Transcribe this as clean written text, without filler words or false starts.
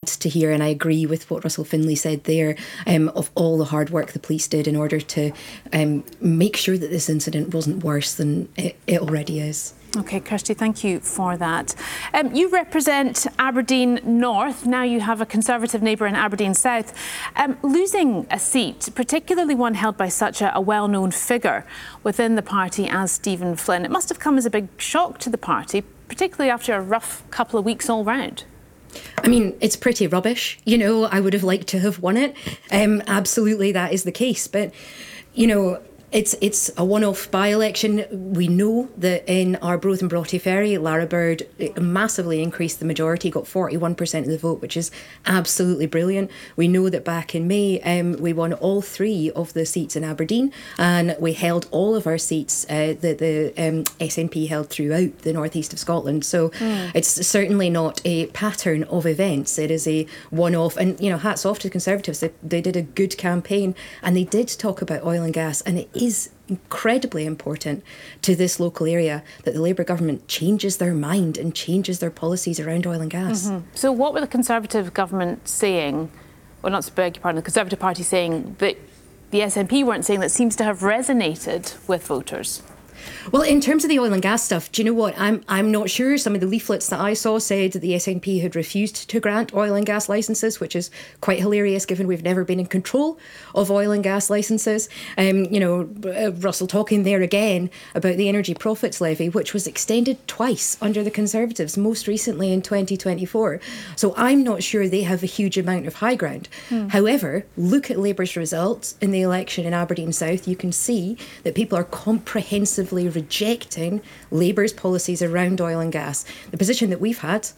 to hear, and I agree with what Russell Finlay said there, of all the hard work the police did in order to make sure that this incident wasn't worse than it already is. OK, Kirsty, thank you for that. You represent Aberdeen North. Now you have a Conservative neighbour in Aberdeen South. Losing a seat, particularly one held by such a well-known figure within the party as Stephen Flynn, it must have come as a big shock to the party, particularly after a rough couple of weeks all round. I mean, it's pretty rubbish. You know, I would have liked to have won it. Absolutely, that is the case. But, you know, it's a one-off by-election. We know that in Arbroath and Broughty Ferry, Lara Bird massively increased the majority, got 41% of the vote, which is absolutely brilliant. We know that back in May, we won all 3 of the seats in Aberdeen, and we held all of our seats that the SNP held throughout the northeast of Scotland. So it's certainly not a pattern of events. It is a one-off. And, you know, hats off to the Conservatives. They did a good campaign, and they did talk about oil and gas, and it is incredibly important to this local area that the Labour government changes their mind and changes their policies around oil and gas. So what were the Conservative government saying, or not to beg your pardon, the Conservative Party saying that the SNP weren't saying that seems to have resonated with voters? Well, in terms of the oil and gas stuff, do you know what? I'm not sure. Some of the leaflets that I saw said that the SNP had refused to grant oil and gas licences, which is quite hilarious given we've never been in control of oil and gas licences. You know, Russell talking there again about the Energy Profits Levy, which was extended twice under the Conservatives, most recently in 2024. So I'm not sure they have a huge amount of high ground. However, look at Labour's results in the election in Aberdeen South. You can see that people are comprehensively rejecting Labour's policies around oil and gas. The position that we've had